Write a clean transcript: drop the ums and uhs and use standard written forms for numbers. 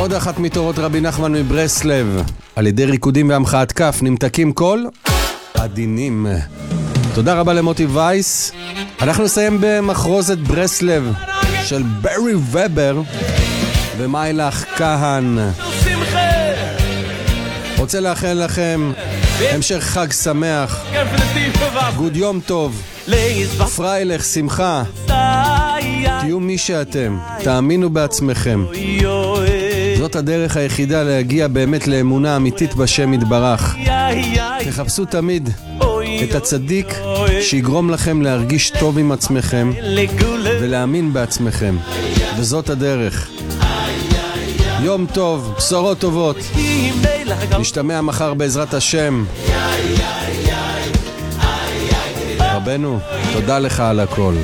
עוד אחת מתורות רבי נחמן מברסלב, על ידי ריקודים והמחאת כף נמתקים כל עדינים. תודה רבה למוטי וייס. אנחנו נסיים במחרוזת ברסלב של ברי ובר ומיילך כהן. רוצה לאחל לכם המשך חג שמח, גוד יום טוב, פריילך, שמחה, תהיו מי שאתם, תאמינו בעצמכם. זאת הדרך היחידה להגיע באמת לאמונה אמיתית בשם יתברך. תחפשו תמיד את הצדיק שיגרום לכם להרגיש טוב עם עצמכם ולהאמין בעצמכם, וזאת הדרך. יום טוב, בשורות טובות, נשתמע מחר בעזרת השם. רבנו, תודה לך על הכל.